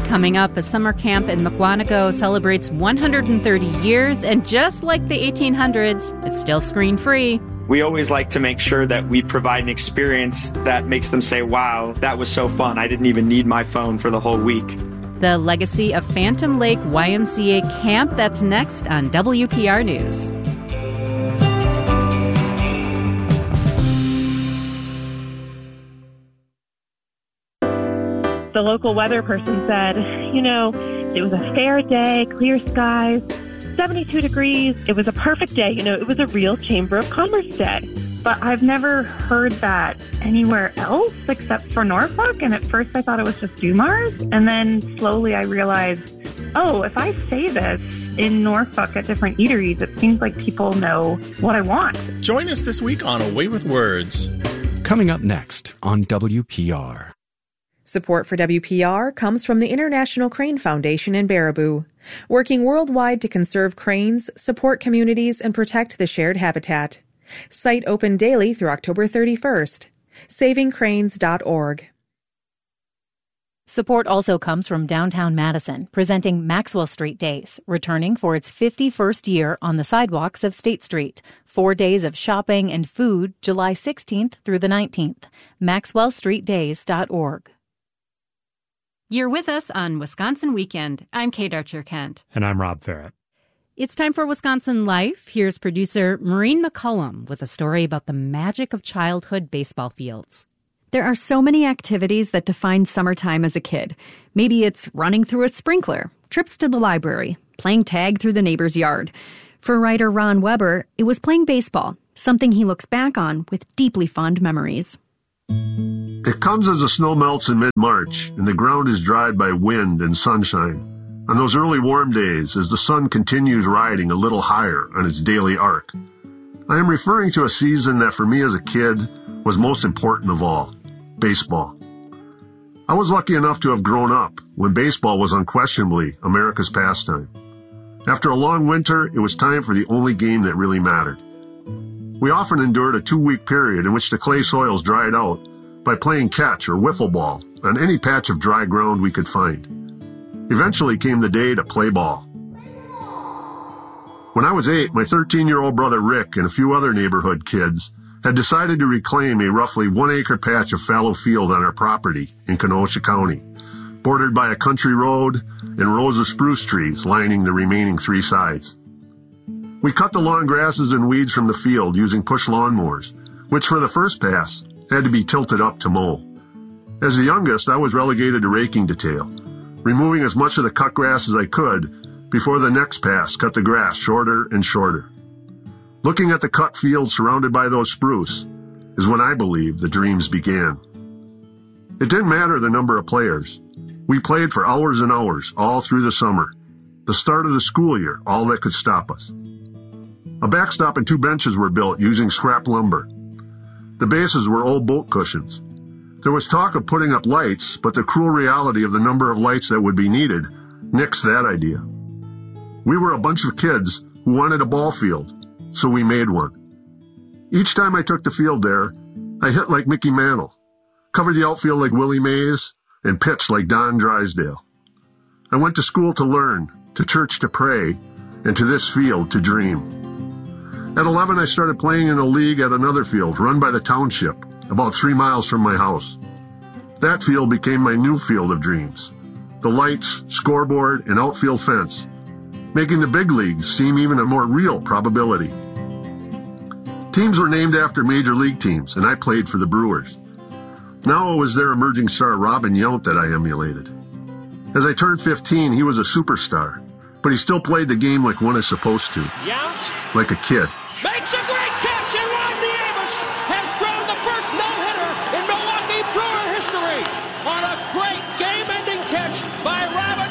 Coming up, a summer camp in Mukwonago celebrates 130 years, and just like the 1800s, it's still screen-free. We always like to make sure that we provide an experience that makes them say, wow, that was so fun. I didn't even need my phone for the whole week. The legacy of Phantom Lake YMCA Camp, that's next on WPR News. The local weather person said, it was a fair day, clear skies, 72 degrees. It was a perfect day. It was a real Chamber of Commerce day. But I've never heard that anywhere else except for Norfolk. And at first I thought it was just Dumars. And then slowly I realized, if I say this in Norfolk at different eateries, it seems like people know what I want. Join us this week on A Way with Words. Coming up next on WPR. Support for WPR comes from the International Crane Foundation in Baraboo, working worldwide to conserve cranes, support communities, and protect the shared habitat. Site open daily through October 31st. SavingCranes.org. Support also comes from downtown Madison, presenting Maxwell Street Days, returning for its 51st year on the sidewalks of State Street. 4 days of shopping and food, July 16th through the 19th. MaxwellStreetDays.org. You're with us on Wisconsin Weekend. I'm Kate Archer-Kent. And I'm Rob Farrett. It's time for Wisconsin Life. Here's producer Maureen McCullum with a story about the magic of childhood baseball fields. There are so many activities that define summertime as a kid. Maybe it's running through a sprinkler, trips to the library, playing tag through the neighbor's yard. For writer Ron Weber, it was playing baseball, something he looks back on with deeply fond memories. It comes as the snow melts in mid-March and the ground is dried by wind and sunshine. On those early warm days, as the sun continues riding a little higher on its daily arc. I am referring to a season that for me as a kid was most important of all, baseball. I was lucky enough to have grown up when baseball was unquestionably America's pastime. After a long winter, it was time for the only game that really mattered. We often endured a 2-week period in which the clay soils dried out by playing catch or wiffle ball on any patch of dry ground we could find. Eventually came the day to play ball. When I was 8, my 13-year-old brother Rick and a few other neighborhood kids had decided to reclaim a roughly 1-acre patch of fallow field on our property in Kenosha County, bordered by a country road and rows of spruce trees lining the remaining 3 sides. We cut the long grasses and weeds from the field using push lawnmowers, which for the first pass had to be tilted up to mow. As the youngest, I was relegated to raking detail, removing as much of the cut grass as I could before the next pass cut the grass shorter and shorter. Looking at the cut field surrounded by those spruce is when I believe the dreams began. It didn't matter the number of players. We played for hours and hours all through the summer, the start of the school year, all that could stop us. A backstop and 2 benches were built using scrap lumber. The bases were old boat cushions. There was talk of putting up lights, but the cruel reality of the number of lights that would be needed nixed that idea. We were a bunch of kids who wanted a ball field, so we made one. Each time I took the field there, I hit like Mickey Mantle, covered the outfield like Willie Mays, and pitched like Don Drysdale. I went to school to learn, to church to pray, and to this field to dream. At 11, I started playing in a league at another field run by the township, about 3 miles from my house. That field became my new field of dreams. The lights, scoreboard, and outfield fence, making the big leagues seem even a more real probability. Teams were named after major league teams, and I played for the Brewers. Now it was their emerging star Robin Yount that I emulated. As I turned 15, he was a superstar, but he still played the game like one is supposed to. Yount, like a kid. Makes a great catch, and Rodney Amos has thrown the first no-hitter in Milwaukee Brewer history on a great game-ending catch by Robin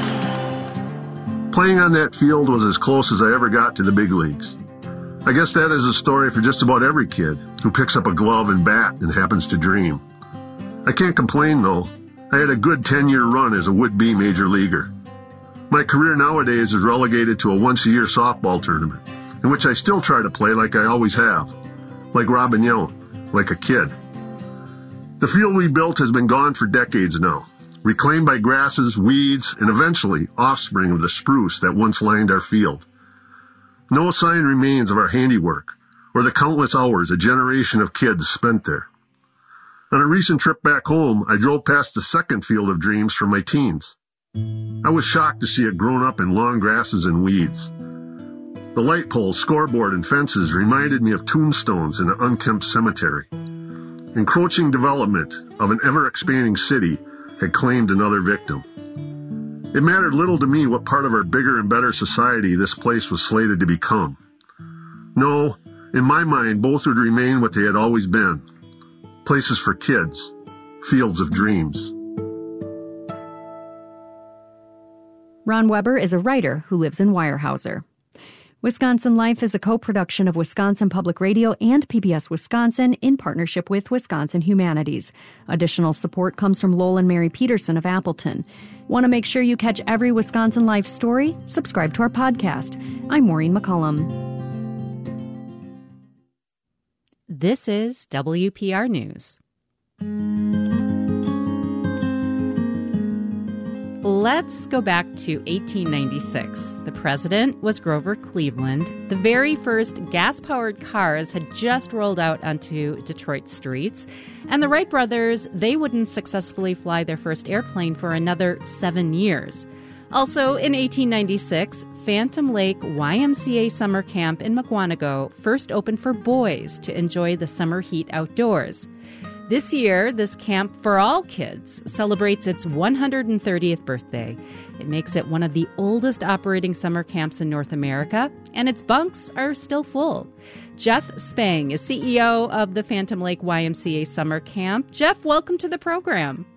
Yount. Playing on that field was as close as I ever got to the big leagues. I guess that is a story for just about every kid who picks up a glove and bat and happens to dream. I can't complain, though. I had a good 10-year run as a would-be major leaguer. My career nowadays is relegated to a once-a-year softball tournament, in which I still try to play like I always have, like Robin Yount, like a kid. The field we built has been gone for decades now, reclaimed by grasses, weeds, and eventually offspring of the spruce that once lined our field. No sign remains of our handiwork or the countless hours a generation of kids spent there. On a recent trip back home, I drove past the second field of dreams from my teens. I was shocked to see it grown up in long grasses and weeds. The light poles, scoreboard, and fences reminded me of tombstones in an unkempt cemetery. Encroaching development of an ever-expanding city had claimed another victim. It mattered little to me what part of our bigger and better society this place was slated to become. No, in my mind, both would remain what they had always been. Places for kids, fields of dreams. Ron Weber is a writer who lives in Weyerhaeuser. Wisconsin Life is a co-production of Wisconsin Public Radio and PBS Wisconsin in partnership with Wisconsin Humanities. Additional support comes from Lowell and Mary Peterson of Appleton. Want to make sure you catch every Wisconsin Life story? Subscribe to our podcast. I'm Maureen McCullum. This is WPR News. Let's go back to 1896. The president was Grover Cleveland. The very first gas-powered cars had just rolled out onto Detroit streets. And the Wright brothers, they wouldn't successfully fly their first airplane for another 7 years. Also, in 1896, Phantom Lake YMCA Summer Camp in Mukwonago first opened for boys to enjoy the summer heat outdoors. This year, this camp for all kids celebrates its 130th birthday. It makes it one of the oldest operating summer camps in North America, and its bunks are still full. Jeff Spang is CEO of the Phantom Lake YMCA Summer Camp. Jeff, welcome to the program.